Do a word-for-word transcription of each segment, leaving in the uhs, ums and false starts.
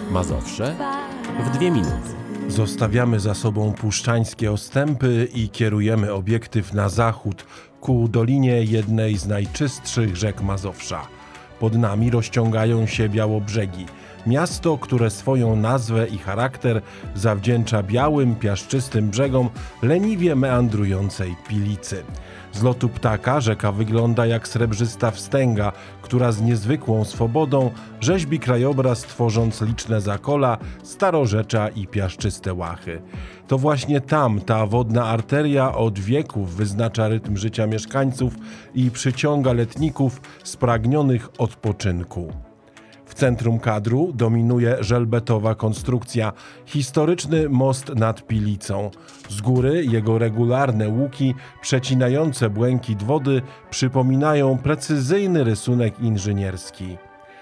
Mazowsze w dwie minuty. Zostawiamy za sobą puszczańskie ostępy i kierujemy obiektyw na zachód, ku dolinie jednej z najczystszych rzek Mazowsza. Pod nami rozciągają się Białobrzegi, miasto, które swoją nazwę i charakter zawdzięcza białym, piaszczystym brzegom leniwie meandrującej Pilicy. Z lotu ptaka rzeka wygląda jak srebrzysta wstęga, która z niezwykłą swobodą rzeźbi krajobraz, tworząc liczne zakola, starorzecza i piaszczyste łachy. To właśnie tam ta wodna arteria od wieków wyznacza rytm życia mieszkańców i przyciąga letników spragnionych odpoczynku. W centrum kadru dominuje żelbetowa konstrukcja, historyczny most nad Pilicą. Z góry jego regularne łuki przecinające błękit wody przypominają precyzyjny rysunek inżynierski.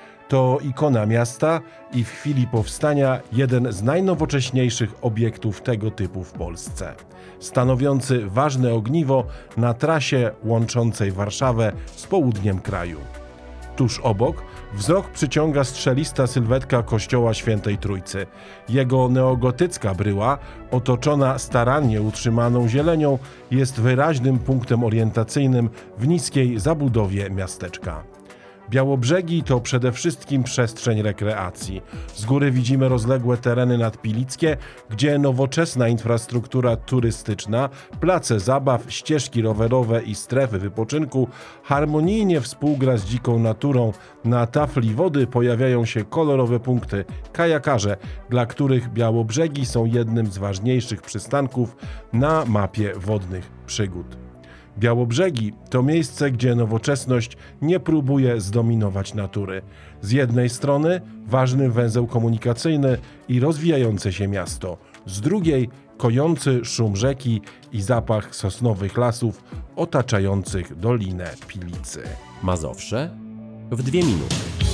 To ikona miasta i w chwili powstania jeden z najnowocześniejszych obiektów tego typu w Polsce, stanowiący ważne ogniwo na trasie łączącej Warszawę z południem kraju. Tuż obok wzrok przyciąga strzelista sylwetka kościoła Świętej Trójcy. Jego neogotycka bryła, otoczona starannie utrzymaną zielenią, jest wyraźnym punktem orientacyjnym w niskiej zabudowie miasteczka. Białobrzegi to przede wszystkim przestrzeń rekreacji. Z góry widzimy rozległe tereny nadpilickie, gdzie nowoczesna infrastruktura turystyczna, place zabaw, ścieżki rowerowe i strefy wypoczynku harmonijnie współgra z dziką naturą. Na tafli wody pojawiają się kolorowe punkty, kajakarze, dla których Białobrzegi są jednym z ważniejszych przystanków na mapie wodnych przygód. Białobrzegi to miejsce, gdzie nowoczesność nie próbuje zdominować natury. Z jednej strony ważny węzeł komunikacyjny i rozwijające się miasto, z drugiej kojący szum rzeki i zapach sosnowych lasów otaczających Dolinę Pilicy. Mazowsze w dwie minuty.